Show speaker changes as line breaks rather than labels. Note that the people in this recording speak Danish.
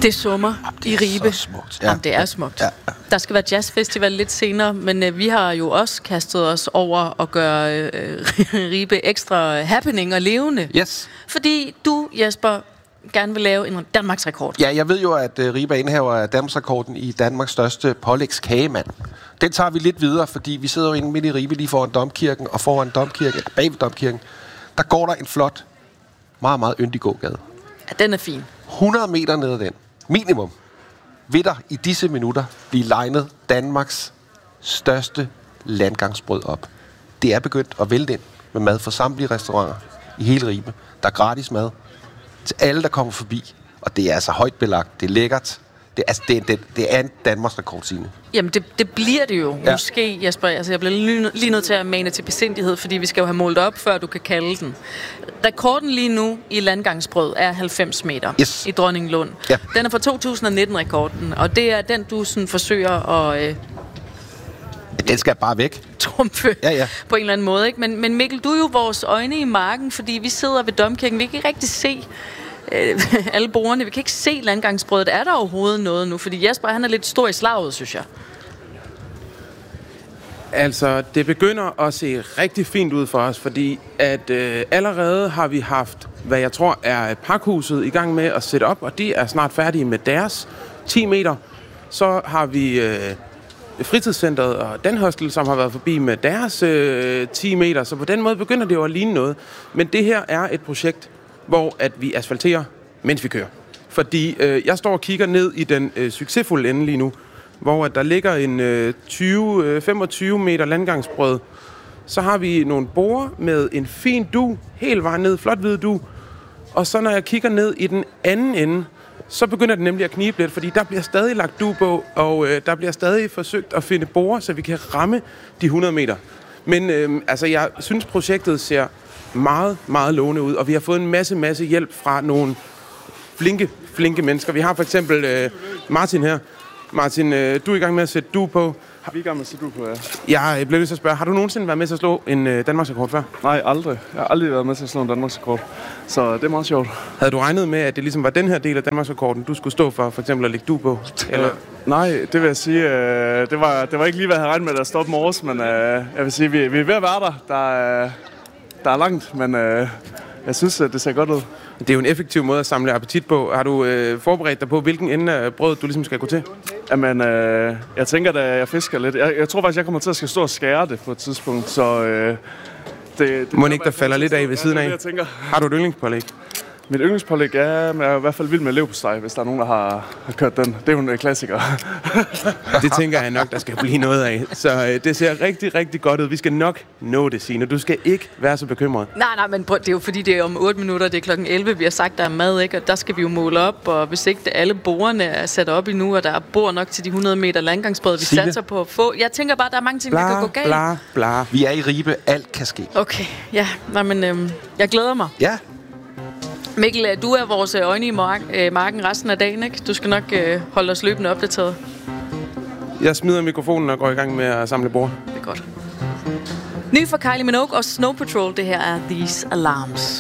Det summer i Ribe.
Så smukt. Ja.
Jamen, det er smukt.
Ja.
Der skal være jazzfestival lidt senere, men vi har jo også kastet os over at gøre Ribe ekstra happening og levende.
Yes.
Fordi du, Jesper, gerne vil lave en Danmarks rekord.
Ja, jeg ved jo, at Ribe er indehaver af Danmarksrekorden i Danmarks største pålægskagemand. Den tager vi lidt videre, fordi vi sidder jo inde midt i Ribe lige foran Domkirken, og foran Domkirken, bag ved Domkirken, der går der en flot, meget, meget yndig gågade.
Ja, den er fin.
100 meter ned ad den, minimum, vil der i disse minutter blive legnet Danmarks største landgangsbrød op. Det er begyndt at vælte ind med mad fra samtlige restauranter i hele Ribe. Der er gratis mad til alle, der kommer forbi. Og det er altså højt belagt. Det er lækkert. Det er en Danmarks rekord, Signe.
Jamen, det bliver det jo. Ja. Måske, Jesper. Altså, jeg bliver lige nødt til at mane til besindighed, fordi vi skal jo have målt op, før du kan kalde den. Rekorden lige nu i landgangsbrød er 90 meter i Dronninglund. Ja. Den er fra 2019-rekorden, og det er den, du sådan forsøger at...
Den skal bare væk.
Trumfe på en eller anden måde, ikke? Men Mikkel, du er jo vores øjne i marken, fordi vi sidder ved Domkirken. Vi kan ikke rigtig se alle bordene. Vi kan ikke se landgangsbrødet. Er der overhovedet noget nu? Fordi Jesper, han er lidt stor i slaget, synes jeg.
Altså, det begynder at se rigtig fint ud for os, fordi at allerede har vi haft, hvad jeg tror er pakhuset i gang med at sætte op, og de er snart færdige med deres 10 meter. Så har vi fritidscenteret og Den Hostel, som har været forbi med deres 10 meter, så på den måde begynder det jo at ligne noget. Men det her er et projekt, hvor at vi asfalterer, mens vi kører. Fordi jeg står og kigger ned i den succesfulde ende lige nu, hvor at der ligger en 25 meter landgangsbrød. Så har vi nogle borer med en fin dug, helt vejen ned, flot hvid dug. Og så når jeg kigger ned i den anden ende, så begynder det nemlig at knibe lidt, fordi der bliver stadig lagt dug på, og der bliver stadig forsøgt at finde borer, så vi kan ramme de 100 meter. Men altså, jeg synes, projektet ser meget, meget lovende ud, og vi har fået en masse hjælp fra nogle flinke mennesker. Vi har for eksempel Martin her. Martin, du er i gang med at sætte dug på.
Vi er i gang med at sætte dug på, ja.
Jeg bliver nødt til at spørge, har du nogensinde været med til at slå en Danmarksrekord før?
Nej, aldrig. Jeg har aldrig været med til at slå en Danmarksrekord. Så det er meget sjovt.
Havde du regnet med, at det ligesom var den her del af Danmarksrekorden, du skulle stå for eksempel at lægge dug på? Eller?
Nej, det vil jeg sige, det var ikke lige, hvad jeg havde regnet med at stoppe morges, men jeg vil sige, vi er ved at være der. Der er langt, men jeg synes, det ser godt ud.
Det er jo en effektiv måde at samle appetit på. Har du forberedt dig på, hvilken ende af brødet du ligesom skal gå til?
Jamen, jeg tænker, at jeg fisker lidt. Jeg tror faktisk, jeg kommer til at skal stå og skære det på et tidspunkt, så det
må ikke der falder lidt af ved siden af? Har du et yndlingspålæg?
Mit yndlingspålæg er, jeg er i hvert fald vild med leverpostej, hvis der er nogen, der har kørt den. Det er jo en klassiker.
Det tænker jeg nok, der skal blive noget af. Så det ser rigtig, rigtig godt ud. Vi skal nok nå det, Signe. Du skal ikke være så bekymret.
Nej, men det er jo fordi, det er om 8 minutter, det er klokken 11. Vi har sagt, der er mad, ikke? Og der skal vi jo måle op, og hvis ikke alle bordene er sat op endnu, og der er bord nok til de 100 meter landgangsbrød, vi satser på at få. Jeg tænker bare, der er mange ting, der kan gå galt.
Bla. Vi er i Ribe. Alt kan ske.
Okay, ja. Men jeg glæder mig.
Ja.
Mikkel, du er vores øjne i marken resten af dagen, ikke? Du skal nok holde os løbende opdateret.
Jeg smider mikrofonen og går i gang med at samle bord.
Det er godt. Ny fra Kylie Minogue og Snow Patrol, det her er These Alarms.